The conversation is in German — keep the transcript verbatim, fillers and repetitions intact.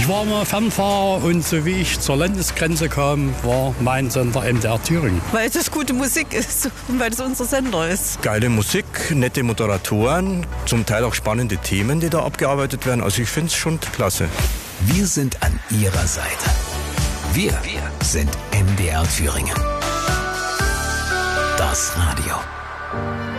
Ich war mal Fernfahrer und so wie ich zur Landesgrenze kam, war mein Sender M D R Thüringen. Weil das gute Musik ist und weil das unser Sender ist. Geile Musik, nette Moderatoren, zum Teil auch spannende Themen, die da abgearbeitet werden. Also ich finde es schon klasse. Wir sind an Ihrer Seite. Wir, wir sind M D R Thüringen. Das Radio.